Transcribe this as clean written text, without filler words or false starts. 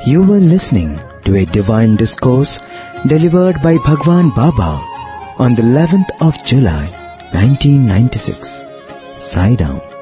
You were listening to a divine discourse delivered by Bhagwan Baba on the 11th of July, 1996. Sai Ram.